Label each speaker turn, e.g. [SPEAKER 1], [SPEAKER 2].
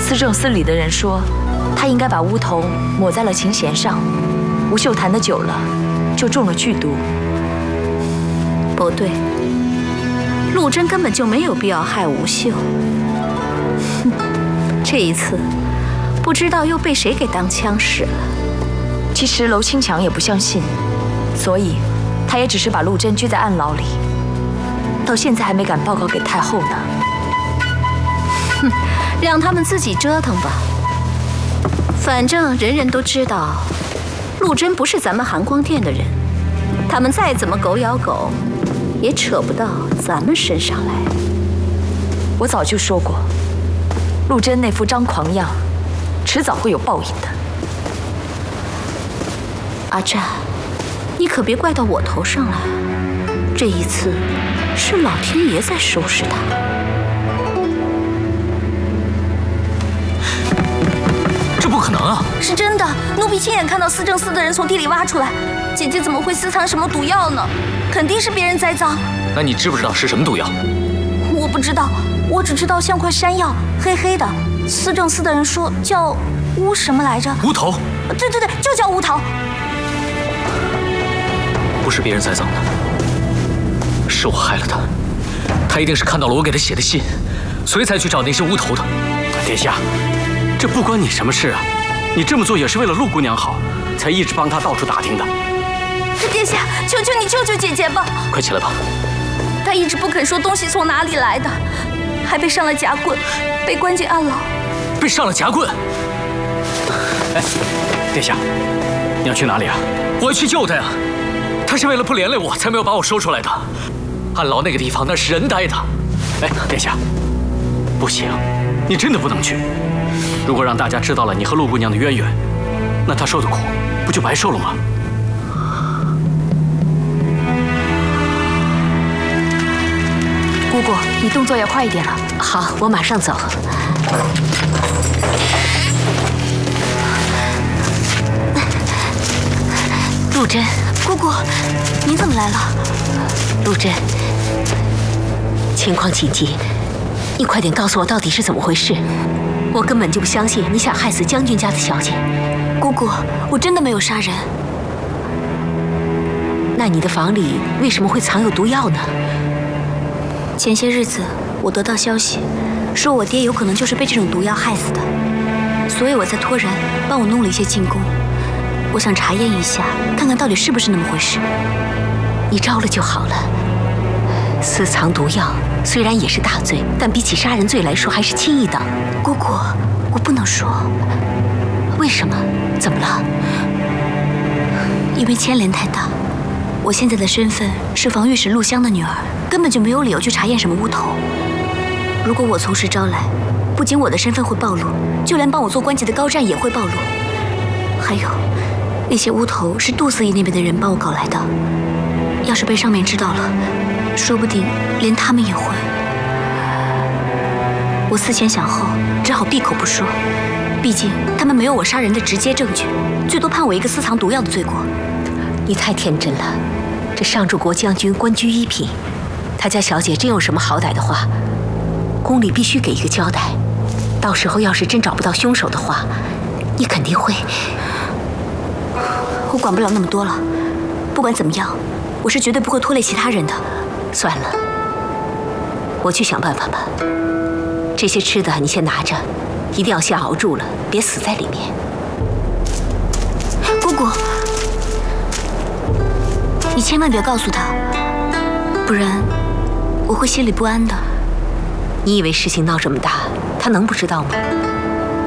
[SPEAKER 1] 司政司里的人说，他应该把乌头抹在了琴弦上，吴秀弹得久了，就中了剧毒。
[SPEAKER 2] 不对，陆贞根本就没有必要害吴秀。哼，这一次，不知道又被谁给当枪使了。
[SPEAKER 1] 其实娄清强也不相信，所以他也只是把陆贞拘在暗牢里，到现在还没敢报告给太后呢。
[SPEAKER 2] 哼，让他们自己折腾吧。反正人人都知道，陆贞不是咱们含光殿的人，他们再怎么狗咬狗，也扯不到咱们身上来。
[SPEAKER 1] 我早就说过，陆贞那副张狂样，迟早会有报应的。
[SPEAKER 2] 阿占，你可别怪到我头上来，这一次是老天爷在收拾他。
[SPEAKER 3] 这不可能啊！
[SPEAKER 4] 是真的，奴婢亲眼看到司政司的人从地里挖出来。姐姐怎么会私藏什么毒药呢？肯定是别人栽赃。
[SPEAKER 3] 那你知不知道是什么毒药？
[SPEAKER 4] 我不知道，我只知道像块山药，黑黑的。司政司的人说叫乌什么来着？
[SPEAKER 3] 乌头。
[SPEAKER 4] 对对对，就叫乌头。
[SPEAKER 3] 不是别人栽赃的，是我害了他。他一定是看到了我给他写的信，所以才去找那些乌头的。
[SPEAKER 5] 殿下，这不关你什么事啊！你这么做也是为了陆姑娘好，才一直帮她到处打听的。
[SPEAKER 4] 殿下，求求你救救姐姐吧！
[SPEAKER 3] 快起来吧。
[SPEAKER 4] 她一直不肯说东西从哪里来的，还被上了夹棍，被关进暗牢。
[SPEAKER 3] 被上了夹棍？
[SPEAKER 5] 哎，殿下，你要去哪里啊？
[SPEAKER 3] 我要去救他呀！他是为了不连累我，才没有把我说出来的。暗牢那个地方，那是人待的。
[SPEAKER 5] 哎，殿下，不行，你真的不能去。如果让大家知道了你和陆姑娘的渊源，那她受的苦不就白受了吗？
[SPEAKER 1] 姑姑，你动作要快一点了。
[SPEAKER 2] 好，我马上走。陆贞，
[SPEAKER 4] 姑姑，你怎么来了？
[SPEAKER 2] 陆贞，情况紧急，你快点告诉我到底是怎么回事。我根本就不相信你想害死将军家的小姐。
[SPEAKER 4] 姑姑，我真的没有杀人。
[SPEAKER 2] 那你的房里为什么会藏有毒药呢？
[SPEAKER 4] 前些日子我得到消息，说我爹有可能就是被这种毒药害死的，所以我才托人帮我弄了一些进贡。我想查验一下，看看到底是不是那么回事。
[SPEAKER 2] 你招了就好了。私藏毒药虽然也是大罪，但比起杀人罪来说还是轻一等。
[SPEAKER 4] 姑姑，我不能说。
[SPEAKER 2] 为什么？怎么了？
[SPEAKER 4] 因为牵连太大。我现在的身份是防御使陆湘的女儿，根本就没有理由去查验什么乌头。如果我从实招来，不仅我的身份会暴露，就连帮我做关节的高湛也会暴露。还有，那些乌头是杜司仪那边的人帮我搞来的，要是被上面知道了，说不定连他们也会。我思前想后，只好闭口不说。毕竟他们没有我杀人的直接证据，最多判我一个私藏毒药的罪过。
[SPEAKER 2] 你太天真了，这上柱国将军官居一品，他家小姐真有什么好歹的话，宫里必须给一个交代。到时候要是真找不到凶手的话，你肯定会……
[SPEAKER 4] 我管不了那么多了。不管怎么样，我是绝对不会拖累其他人的。
[SPEAKER 2] 算了，我去想办法吧。这些吃的你先拿着，一定要先熬住了，别死在里面。
[SPEAKER 4] 姑姑，你千万别告诉他，不然我会心里不安的。
[SPEAKER 2] 你以为事情闹这么大，他能不知道吗？